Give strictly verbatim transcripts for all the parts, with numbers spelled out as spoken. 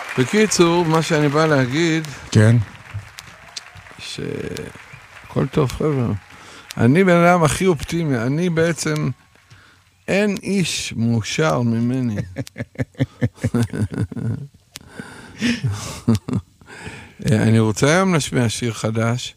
בקיצור, מה שאני בא להגיד, כן. שכל טוב, חבר'ה. אני בן אדם הכי אופטימי, אני בעצם, אין איש מאושר ממני. אני רוצה היום להשמיע שיר חדש,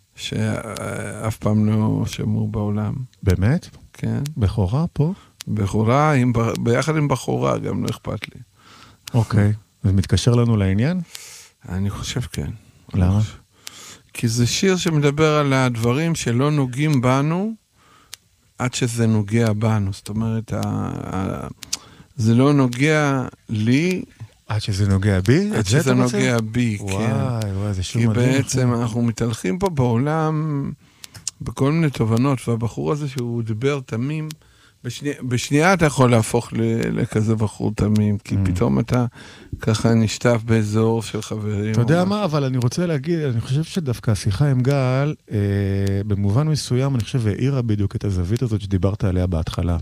שאף פעם לא שמעו בעולם. באמת? כן. בחורה פה? בחורה, עם, ביחד עם בחורה, גם לא אכפת לי. אוקיי. זה מתקשר לנו לעניין? אני חושב כן. למה? כי זה שיר שמדבר על הדברים שלא נוגעים בנו, עד שזה נוגע בנו. זאת אומרת, ה, ה, זה לא נוגע לי, עד שזה נוגע בי? עד שזה נוגע בי, כן. וואי, וואי, זה שום כי מדהים. בעצם אנחנו מתהלכים פה בעולם בכל מיני תובנות, והבחור הזה שהוא דיבר תמים, בשני, בשנייה אתה יכול להפוך ל, לכזה בחור תמים, כי mm. פתאום אתה ככה נשטף באזור של חברים. אתה יודע מה, מה, אבל אני רוצה להגיד, אני חושב שדווקא השיחה עם גל, אה, במובן מסוים, אני חושב, העירה בדיוק את הזווית הזאת שדיברת עליה בהתחלה.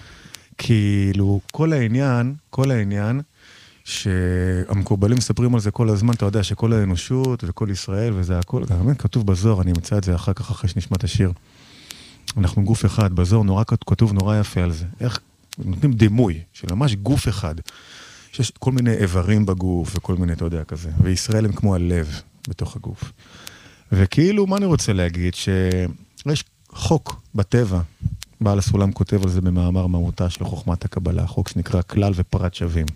כאילו, כל העניין, כל העניין, שהמקובלים מספרים על זה כל הזמן, אתה יודע שכל האנושות וכל ישראל וזה הכל, גם כתוב בזוהר, אני אמצא את זה אחר כך אחרי שנשמע את השיר. אנחנו גוף אחד, בזוהר נורא כתוב נורא יפה על זה. איך נותנים דימוי של ממש גוף אחד, שיש כל מיני איברים בגוף וכל מיני, אתה יודע, כזה. וישראל הם כמו הלב בתוך הגוף. וכאילו, מה אני רוצה להגיד? שיש חוק בטבע, בעל הסולם כותב על זה במאמר מהותה של חוכמת הקבלה, חוק שנקרא כלל ופרט שווים.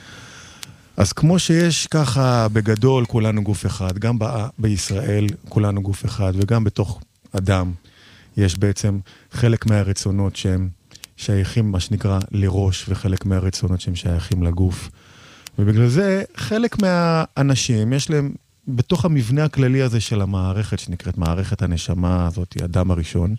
אז כמו שיש ככה בגדול כולנו גוף אחד, גם ב- בישראל כולנו גוף אחד, וגם בתוך אדם יש בעצם חלק מהרצונות שהם שייכים, מה שנקרא, לראש, וחלק מהרצונות שהם שייכים לגוף. ובגלל זה חלק מהאנשים יש להם, בתוך המבנה הכללי הזה של המערכת, שנקראת מערכת הנשמה הזאת, האדם הראשון,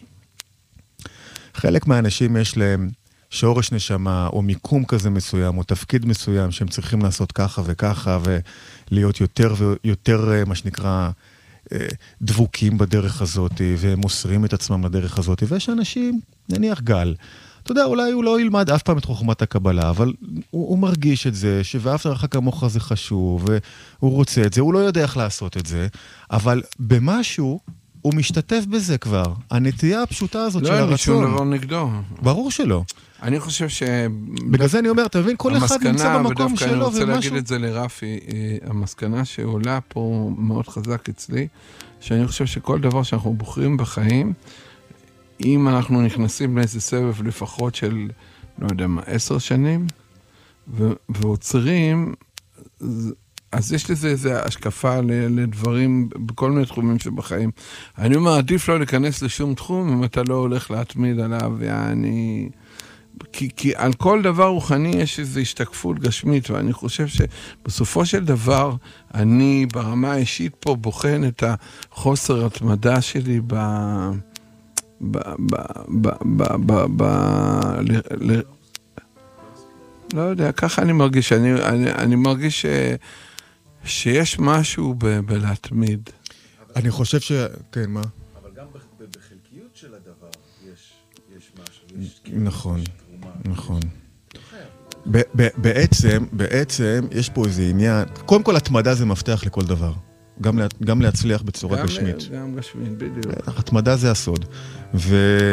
חלק מהאנשים יש להם שורש נשמה, או מיקום כזה מסוים, או תפקיד מסוים, שהם צריכים לעשות ככה וככה, ולהיות יותר ויותר, מה שנקרא, דבוקים בדרך הזאת, והם מוסרים את עצמם לדרך הזאת, ויש אנשים, נניח גל, אתה יודע, אולי הוא לא ילמד אף פעם את חוכמת הקבלה, אבל הוא, הוא מרגיש את זה, שאהבת לרעך כמוך זה חשוב, והוא רוצה את זה, הוא לא יודע איך לעשות את זה, אבל במשהו, הוא משתתף בזה כבר. הנטייה הפשוטה הזאת של הרצון. לא, אין שום דבר נגדו. ברור שלא. אני חושב ש... בגלל זה אני אומר, אתה מבין, כל אחד נמצא במקום שלו, אני רוצה להגיד את זה לרפי, המסקנה שעולה פה מאוד חזק אצלי, שאני חושב שכל דבר שאנחנו בוחרים בחיים, אם אנחנו נכנסים לאיזה סבב לפחות של, לא יודע מה, עשר שנים, ועוצרים, אז יש לזה איזו השקפה לדברים בכל מיני תחומים שבחיים. אני אומר, עדיף לא להיכנס לשום תחום אם אתה לא הולך להתמיד עליו, ואני... כי, כי על כל דבר רוחני יש איזו השתקפות גשמית, ואני חושב שבסופו של דבר, אני ברמה האישית פה בוחן את החוסר התמדה שלי ב... ב... ב... ב... ב... ב... ב... ל... ל... לא יודע, ככה אני מרגיש, אני, אני, אני מרגיש ש... שיש משהו ב... בלהתמיד. אני חושב ש... כן, מה? אבל גם בחלקיות של הדבר יש, יש משהו. יש נכון, נכון. ב- ב- בעצם, בעצם, יש פה איזה עניין, קודם כל התמדה זה מפתח לכל דבר. גם, לה, גם להצליח בצורה גם גשמית. גם גשמית, בדיוק. התמדה זה הסוד. ו...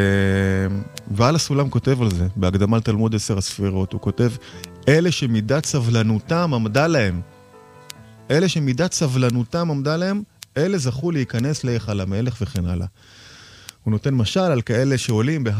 ועל הסולם כותב על זה, בהקדמה לתלמוד עשר הספירות, הוא כותב, אלה שמידת סבלנותם עמדה להם, אלה שמידת סבלנותם עמדה להם, אלה זכו להיכנס להיכל המלך וכן הלאה. הוא נותן משל על כאלה שעולים